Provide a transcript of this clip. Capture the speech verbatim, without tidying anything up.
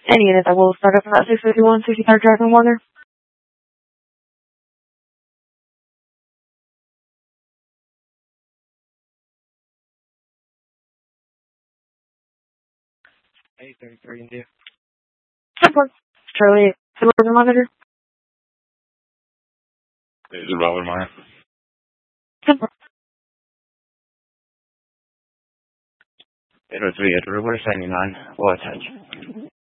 Any unit that will start up about six fifty-one, sixty-third Drive in Warner. eight thirty-three India. Support. Charlie, Suburban Monitor. This is Robert Meyer. Support. eight oh three at River seventy-nine. Low attach.